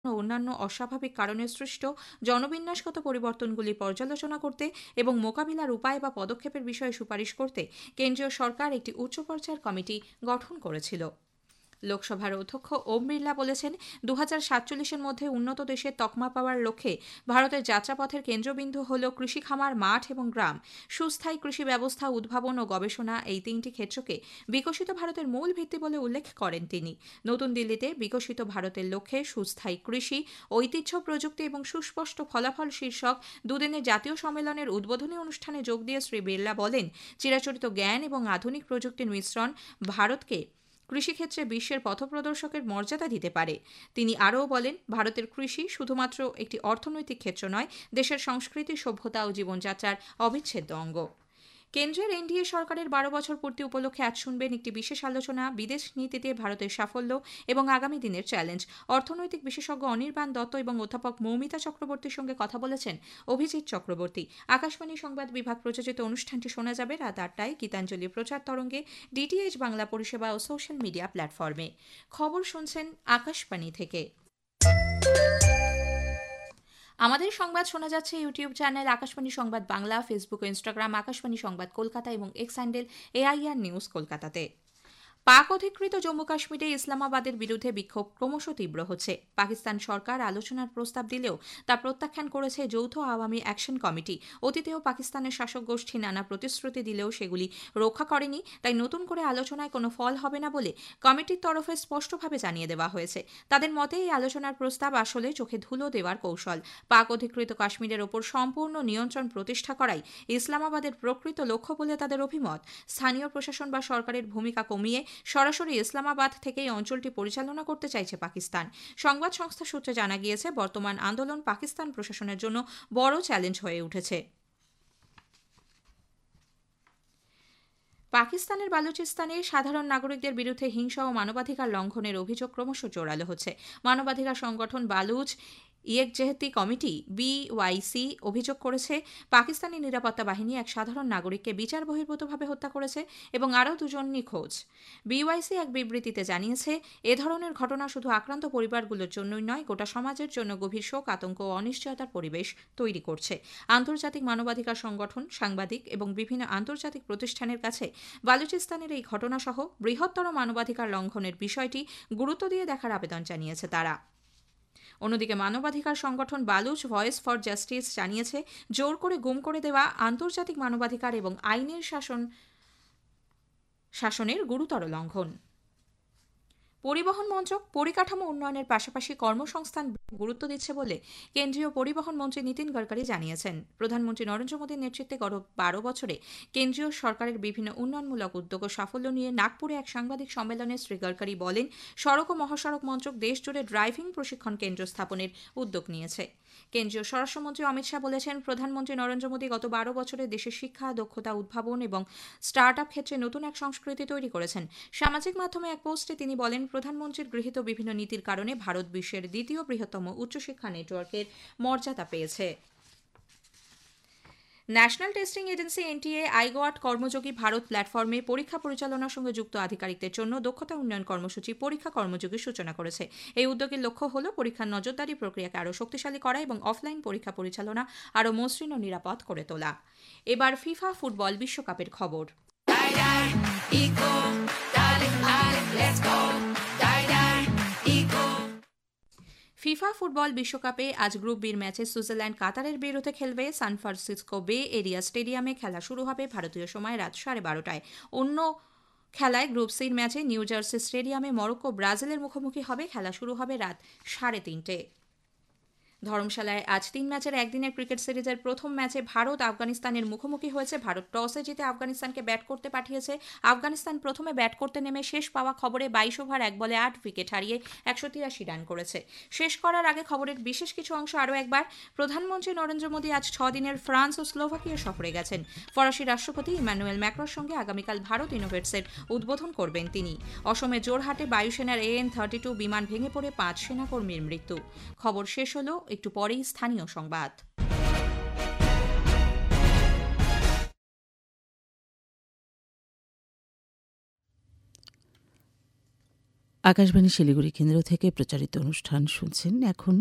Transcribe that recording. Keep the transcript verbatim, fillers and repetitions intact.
ও অন্যান্য অস্বাভাবিক কারণে সৃষ্ট জনবিন্যাসগত পরিবর্তনগুলি পর্যালোচনা করতে এবং মোকাবিলার উপায় বা পদক্ষেপের বিষয়ে সুপারিশ করতে কেন্দ্রীয় সরকার একটি উচ্চ পর্যায়ের কমিটি গঠন করেছিল। লোকসভার অধ্যক্ষ ওম বিড়লা বলেছেন, দু হাজার সাতচল্লিশের মধ্যে উন্নত দেশের তকমা পাওয়ার লক্ষ্যে ভারতের যাত্রাপথের কেন্দ্রবিন্দু হল কৃষি খামার, মাঠ এবং গ্রাম। সুস্থায়ী কৃষি ব্যবস্থা, উদ্ভাবন ও গবেষণা এই তিনটি ক্ষেত্রকে বিকশিত ভারতের মূল ভিত্তি বলে উল্লেখ করেন তিনি। নতুন দিল্লিতে বিকশিত ভারতের লক্ষ্যে সুস্থায়ী কৃষি, ঐতিহ্য, প্রযুক্তি এবং সুস্পষ্ট ফলাফল শীর্ষক দুদিনের জাতীয় সম্মেলনের উদ্বোধনী অনুষ্ঠানে যোগ দিয়ে শ্রী বিড়লা বলেন, চিরাচরিত জ্ঞান এবং আধুনিক প্রযুক্তির মিশ্রণ ভারতকে কৃষিক্ষেত্রে বিশ্বের পথপ্রদর্শকের মর্যাদা দিতে পারে। তিনি আরও বলেন, ভারতের কৃষি শুধুমাত্র একটি অর্থনৈতিক ক্ষেত্র নয়, দেশের সংস্কৃতি, সভ্যতা ও জীবনযাত্রার অবিচ্ছেদ্য অঙ্গ। কেন্দ্রের এনডিএ সরকারের বারো বছর পূর্তি উপলক্ষে আজ শুনবেন একটি বিশেষ আলোচনা, বিদেশ নীতিতে ভারতের সাফল্য এবং আগামী দিনের চ্যালেঞ্জ। অর্থনৈতিক বিশেষজ্ঞ অনির্বাণ দত্ত এবং অধ্যাপক মৌমিতা চক্রবর্তীর সঙ্গে কথা বলেছেন অভিজিৎ চক্রবর্তী। আকাশবাণী সংবাদ বিভাগ প্রযোজিত অনুষ্ঠানটি শোনা যাবে রাত আটটায় গীতাঞ্জলি প্রচার তরঙ্গে, ডিটিএইচ বাংলা পরিষেবা ও সোশ্যাল মিডিয়া প্ল্যাটফর্মে। খবর শুনছেন আকাশবাণী থেকে। আমাদের সংবাদ শোনা যাচ্ছে ইউটিউব চ্যানেল আকাশবাণী সংবাদ বাংলা, ফেসবুক ও ইনস্টাগ্রাম আকাশবাণী সংবাদ কলকাতা এবং এক্স হ্যান্ডেল এআইআর নিউজ কলকাতাতে। পাক অধিকৃত জম্মু কাশ্মীরে ইসলামাবাদের বিরুদ্ধে বিক্ষোভ ক্রমশ তীব্র হচ্ছে। পাকিস্তান সরকার আলোচনার প্রস্তাব দিলেও তা প্রত্যাখ্যান করেছে যৌথ আওয়ামী অ্যাকশন কমিটি। অতীতেও পাকিস্তানের শাসক গোষ্ঠী নানা প্রতিশ্রুতি দিলেও সেগুলি রক্ষা করেনি, তাই নতুন করে আলোচনায় কোনো ফল হবে না বলে কমিটির তরফে স্পষ্টভাবে জানিয়ে দেওয়া হয়েছে। তাদের মতে এই আলোচনার প্রস্তাব আসলে চোখে ধুলো দেওয়ার কৌশল। পাক অধিকৃত কাশ্মীরের ওপর সম্পূর্ণ নিয়ন্ত্রণ প্রতিষ্ঠা করাই ইসলামাবাদের প্রকৃত লক্ষ্য বলে তাদের অভিমত। স্থানীয় প্রশাসন বা সরকারের ভূমিকা কমিয়ে সরাসরি ইসলামাবাদ থেকে এই অঞ্চলটি পরিচালনা করতে চাইছে পাকিস্তান। সংবাদ সংস্থা সূত্রে জানা গিয়েছে, বর্তমান আন্দোলন পাকিস্তান প্রশাসনের জন্য বড় চ্যালেঞ্জ হয়ে উঠেছে। পাকিস্তানের বালুচিস্তানে সাধারণ নাগরিকদের বিরুদ্ধে হিংসা ও মানবাধিকার লঙ্ঘনের অভিযোগ ক্রমশ জোরালো হচ্ছে। মানবাধিকার সংগঠন বালুচ ইয়েকজেহতি কমিটি বিওয়াইসি অভিযোগ করেছে, পাকিস্তানি নিরাপত্তা বাহিনী এক সাধারণ নাগরিককে বিচার বহির্ভূতভাবে হত্যা করেছে এবং আরও দুজন নিখোঁজ। বিওয়াইসি এক বিবৃতিতে জানিয়েছে, এ ধরনের ঘটনা শুধু আক্রান্ত পরিবারগুলোর জন্যই নয়, গোটা সমাজের জন্য গভীর শোক, আতঙ্ক ও অনিশ্চয়তার পরিবেশ তৈরি করছে। আন্তর্জাতিক মানবাধিকার সংগঠন, সাংবাদিক এবং বিভিন্ন আন্তর্জাতিক প্রতিষ্ঠানের কাছে বালুচিস্তানের এই ঘটনাসহ বৃহত্তর মানবাধিকার লঙ্ঘনের বিষয়টি গুরুত্ব দিয়ে দেখার আবেদন জানিয়েছে তারা। অন্যদিকে মানবাধিকার সংগঠন বালুচ ভয়েস ফর জাস্টিস জানিয়েছে, জোর করে গুম করে দেওয়া আন্তর্জাতিক মানবাধিকার এবং আইনের শাসন শাসনের গুরুতর লঙ্ঘন। পরিবহন মন্ত্রক পরিকাঠামো উন্নয়নের পাশাপাশি কর্মসংস্থান গুরুত্ব দিচ্ছে বলে কেন্দ্রীয় পরিবহন মন্ত্রী নীতিন গডকরি জানিয়েছেন। প্রধানমন্ত্রী নরেন্দ্র মোদীর নেতৃত্বে গত বারো বছরে কেন্দ্রীয় সরকারের বিভিন্ন উন্নয়নমূলক উদ্যোগ ও সাফল্য নিয়ে নাগপুরে এক সাংবাদিক সম্মেলনে শ্রী গডকরি বলেন, সড়ক ও মহাসড়ক মন্ত্রক দেশজুড়ে ড্রাইভিং প্রশিক্ষণ কেন্দ্র স্থাপনের উদ্যোগ নিয়েছে। কেন্দ্রীয় স্বরাষ্ট্রমন্ত্রী অমিত শাহ বলেছেন, প্রধানমন্ত্রী নরেন্দ্র মোদী গত বারো বছরে দেশের শিক্ষা, দক্ষতা, উদ্ভাবন এবং স্টার্ট আপ ক্ষেত্রে নতুন এক সংস্কৃতি তৈরি করেছেন। সামাজিক মাধ্যমে এক পোস্টে তিনি বলেন, প্রধানমন্ত্রীর গৃহীত বিভিন্ন নীতির কারণে ভারত বিশ্বের দ্বিতীয় বৃহত্তম উচ্চশিক্ষা নেটওয়ার্কের মর্যাদা পেয়েছে। National testing agency NTA আইগোয়াট কর্মযোগী Bharat প্ল্যাটফর্মে পরীক্ষা পরিচালনার সঙ্গে যুক্ত আধিকারিকদের জন্য দক্ষতা উন্নয়ন কর্মসূচি পরীক্ষা কর্মযোগীর সূচনা করেছে। এই উদ্যোগের লক্ষ্য হল পরীক্ষার নজরদারি প্রক্রিয়াকে আরও শক্তিশালী করা এবং অফলাইন পরীক্ষা পরিচালনা আরও মসৃণ ও নিরাপদ করে তোলা। এবার ফিফা ফুটবল বিশ্বকাপের খবর। ফিফা ফুটবল বিশ্বকাপে আজ গ্রুপ বির ম্যাচে সুইজারল্যান্ড কাতারের বিরুদ্ধে খেলবে। সান ফ্রান্সিসকো বে এরিয়া স্টেডিয়ামে খেলা শুরু হবে ভারতীয় সময় রাত সাড়ে বারোটায়। অন্য খেলায় গ্রুপ সির ম্যাচে নিউ জার্সি স্টেডিয়ামে মরক্কো ব্রাজিলের মুখোমুখি হবে। খেলা শুরু হবে রাত সাড়ে তিনটে। ধর্মশালায় আজ তিন ম্যাচের একদিনের ক্রিকেট সিরিজের প্রথম ম্যাচে ভারত আফগানিস্তানের মুখোমুখি হয়েছে। ভারত টসে জিতে আফগানিস্তানকে ব্যাট করতে পাঠিয়েছে। আফগানিস্তান প্রথমে ব্যাট করতে নেমে শেষ পাওয়া খবরে বাইশ ওভার এক বলে আট উইকেট হারিয়ে একশো তিরাশি রান করেছে। শেষ করার আগে খবরের বিশেষ কিছু অংশ আরও একবার। প্রধানমন্ত্রী নরেন্দ্র মোদী আজ ছ দিনের ফ্রান্স ও স্লোভাকিয়া সফরে গেছেন। ফরাসি রাষ্ট্রপতি ইমানুয়েল ম্যাক্রোর সঙ্গে আগামীকাল ভারত ইনোভেটসের উদ্বোধন করবেন তিনি। অসমে জোরহাটে বায়ুসেনার এএন থার্টি টু বিমান ভেঙে পড়ে পাঁচ সেনাকর্মীর মৃত্যু। খবর শেষ হল, একটু পরেই স্থানীয় সংবাদ। আকাশবাণী শিলিগুড়ি কেন্দ্র থেকে প্রচারিত অনুষ্ঠান শুনছেন এখন।